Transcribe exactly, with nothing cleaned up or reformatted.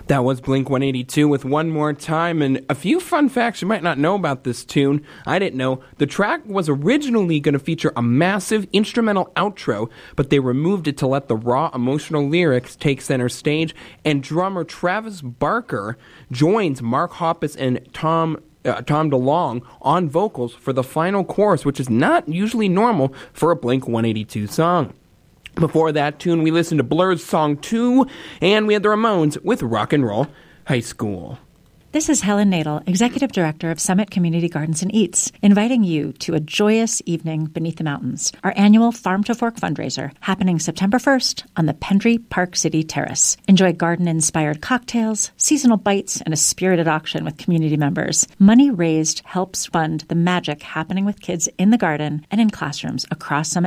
That was Blink one eighty-two with One More Time, and a few fun facts you might not know about this tune. I didn't know. The track was originally going to feature a massive instrumental outro, but they removed it to let the raw emotional lyrics take center stage, and drummer Travis Barker joins Mark Hoppus and Tom Uh, Tom DeLonge on vocals for the final chorus, which is not usually normal for a Blink one eighty-two song. Before that tune, we listened to Blur's Song two, and we had the Ramones with Rock and Roll High School. This is Helen Nadel, Executive Director of Summit Community Gardens and Eats, inviting you to a joyous evening beneath the mountains, our annual Farm to Fork fundraiser happening September first on the Pendry Park City Terrace. Enjoy garden-inspired cocktails, seasonal bites, and a spirited auction with community members. Money raised helps fund the magic happening with kids in the garden and in classrooms across Summit